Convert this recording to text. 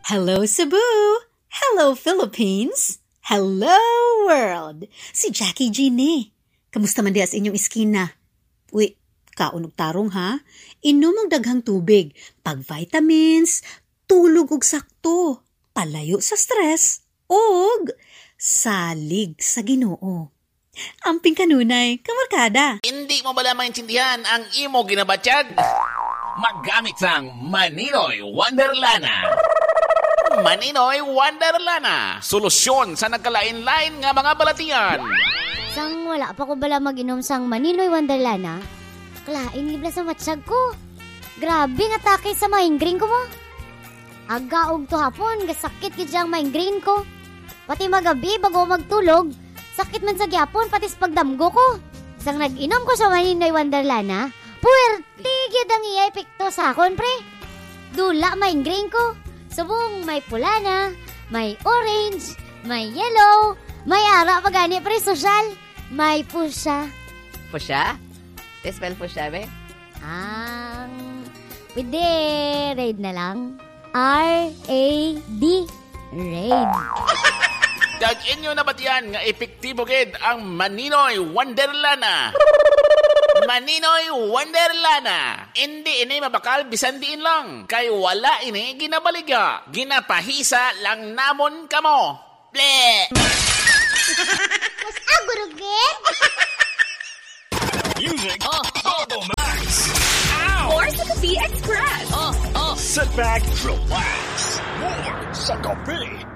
Hello Cebu! Hello Philippines! Hello world! Si Jackie G ni. Kamusta man di as inyong iskina? Uy, kaunog tarong ha? Inom og daghang tubig, pag-vitamins, tulog og sakto, palayo sa stress, og salig sa Ginoo. Amping kanunay, kamarkada. Hindi mo bala maintindihan ang imo ginabatyag? Maggamit sang Maninoy Wonderlana. Maninoy Wonderlana. Solusyon sa nagkalain-lain nga mga balatian. Sang wala pa ko bala mag-inom sang Maninoy Wonderlana, klain libla sa matsyag ko. Grabe nga takay sa migraine ko mo. Agaog to hapon, gasakit kidyang migraine ko. Pati magabi bago magtulog, sakit man sa gyapon pati sa pagdamgo ko. Sang nag-inom ko sa Maninoy Wonderlana, puwerte gyud ang iya epekto sa akon pre. Dula migraine ko. Subong may pula na, may orange, may yellow, may ara pa gani pre social, may pusya. Pusya? Spell pusya be? Pwede raid na lang. R-A-D. Raid. Dag-inyo na batian nga epektibo gid ang Maninoy Wonderlana. Maninoy Wonderlana. Hindi ini mabakal bisan diin lang. Kay wala ini ginabaliga. Ginapahisa lang namon kamo. Ble! Mas agurugin? Music Todo Max. More sa Kape Express. Sit back, relax. More sa Kape